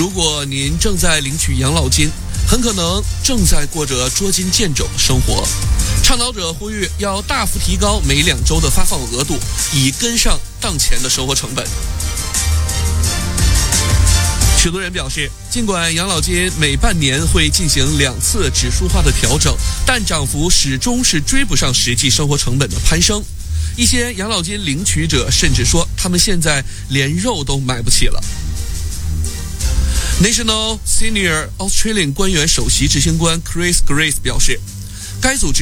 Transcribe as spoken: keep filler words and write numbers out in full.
如果您正在领取养老金，很可能正在过着捉襟见肘的生活。倡导者呼吁要大幅提高每两周的发放额度，以跟上当前的生活成本。许多人表示，尽管养老金每半年会进行两次指数化的调整，但涨幅始终是追不上实际生活成本的攀升。一些养老金领取者甚至说，他们现在连肉都买不起了。National Senior Australian 官员首席执行官 Chris Grace 表示，该组织